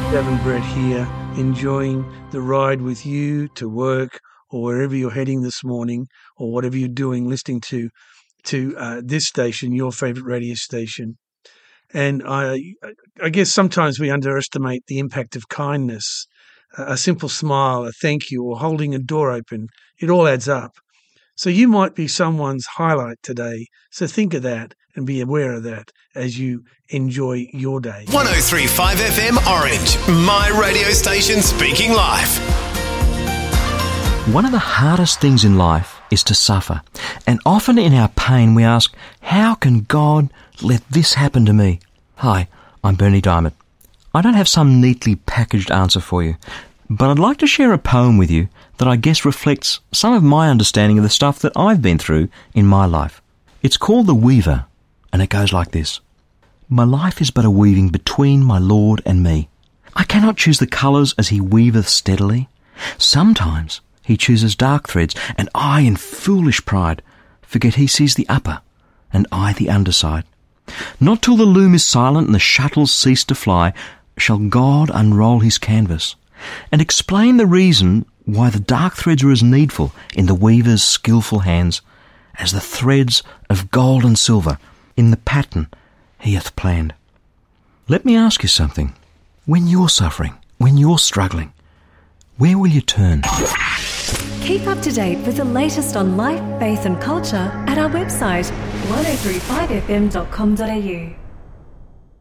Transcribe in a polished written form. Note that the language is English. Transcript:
Gavin Brett here, enjoying the ride with you to work or wherever you're heading this morning or whatever you're doing, listening to this station, your favourite radio station. And I guess sometimes we underestimate the impact of kindness. A simple smile, a thank you, or holding a door open, it all adds up. So you might be someone's highlight today. So think of that and be aware of that as you enjoy your day. 103.5 FM Orange, my radio station speaking life. One of the hardest things in life is to suffer. And often in our pain we ask, how can God let this happen to me? Hi, I'm Bernie Diamond. I don't have some neatly packaged answer for you, but I'd like to share a poem with you that I guess reflects some of my understanding of the stuff that I've been through in my life. It's called The Weaver, and it goes like this. My life is but a weaving between my Lord and me. I cannot choose the colours as he weaveth steadily. Sometimes he chooses dark threads, and I, in foolish pride, forget he sees the upper, and I the underside. Not till the loom is silent and the shuttles cease to fly shall God unroll his canvas, and explain the reason why the dark threads are as needful in the weaver's skilful hands as the threads of gold and silver in the pattern he hath planned. Let me ask you something. When you're suffering, when you're struggling, where will you turn? Keep up to date with the latest on life, faith and culture at our website 1035fm.com.au.